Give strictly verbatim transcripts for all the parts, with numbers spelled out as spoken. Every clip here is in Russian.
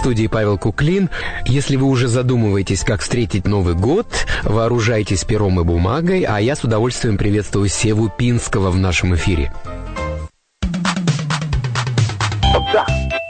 студии Павел Куклин. Если вы уже задумываетесь, как встретить Новый год, вооружайтесь пером и бумагой, а я с удовольствием приветствую Севу Пинского в нашем эфире. Да.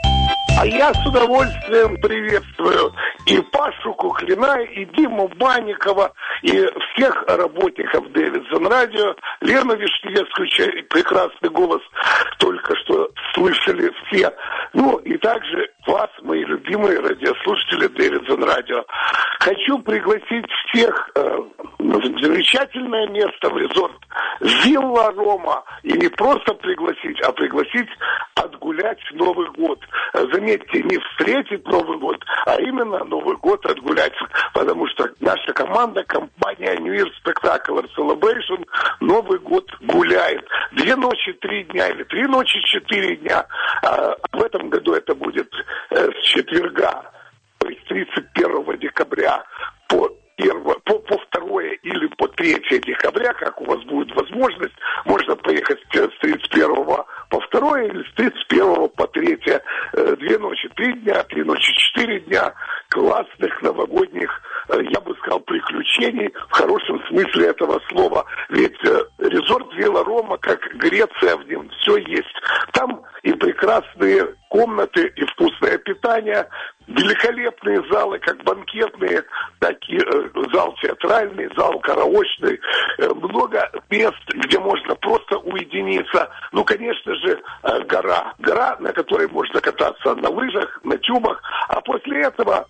А я с удовольствием приветствую и Пашу Куклина, и Диму Банникова, и всех работников Дэвидсон Радио, Лену Вишневецкую, чей прекрасный голос только что слышали все. Ну и также вас, мои любимые радиослушатели Дэвидсон Радио. Хочу пригласить всех э, в замечательное место в резорт Вилла Рома. И не просто пригласить, а пригласить отгулять Новый год. Заметьте, не встретить Новый год, а именно Новый год отгулять. Потому что наша команда, компания New Year Spectacular Celebration Новый год гуляет. Две ночи, три дня или три ночи, четыре дня. А в этом году это будет э, с четверга, то есть тридцать первого декабря по Первое, по, по второе или по третье декабря, как у вас будет возможность, можно поехать с тридцать первого по второе или с тридцать первого по третье. Две ночи, три дня, три ночи, четыре дня классных новогодних, я бы сказал, приключений в хорошем смысле этого слова. Ведь резорт Вилла Рома, как Греция, в нем все есть. Там и прекрасные комнаты, и вкусное питание, великолепные залы, как банкетные, так и э, зал театральный, зал караочный, э, много мест, где можно просто уединиться. Ну, конечно же, э, гора. Гора, на которой можно кататься на лыжах, на тюбах, а после этого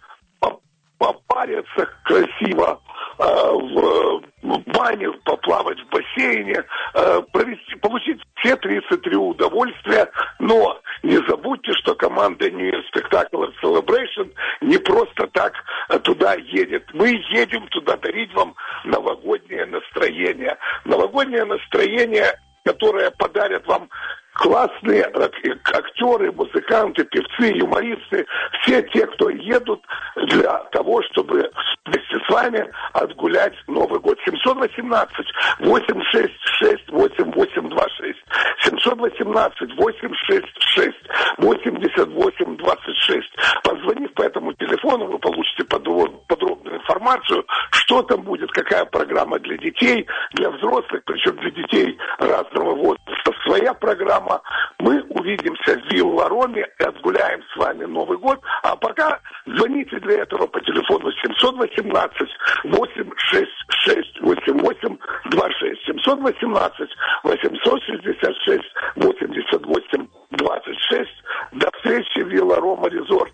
попариться красиво э, в, в бане, поплавать в бассейне, э, провести, получить все тридцать три удовольствия. Но не забудьте, что команда New Year Spectacular Celebration не просто так туда едет. Мы едем туда дарить вам новогоднее настроение. Новогоднее настроение, которое подарят вам классные актеры, музыканты, певцы, юмористы, все те, кто едут для того, чтобы вместе с вами отгулять Новый год. семьсот восемнадцать восемь шесть шесть восемь восемь два шесть. семьсот восемнадцать восемь шесть шесть восемьдесят восемь двадцать шесть. Позвонив по этому телефону, вы получите подробную информацию, что там будет, какая программа для детей, для взрослых, причем для детей разного возраста. Своя программа. Мы увидимся в Вилла Роме и отгуляем с вами Новый год. А пока звоните для этого по телефону семьсот восемнадцать восемь шесть шесть восемь восемь два шесть. семьсот восемнадцать восемьсот шестьдесят шесть восемьдесят восемь двадцать шесть. До встречи в Вилла Рома Резорт.